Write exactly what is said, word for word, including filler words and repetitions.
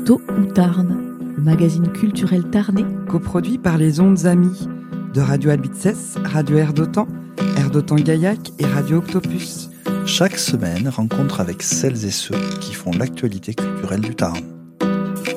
Tôt ou Tarn, le magazine culturel tarnais, coproduit par les Ondes Amies de Radio Albizès, Radio Air d'Otan, Air d'Otan-Gaillac et Radio Octopus. Chaque semaine, rencontre avec celles et ceux qui font l'actualité culturelle du Tarn.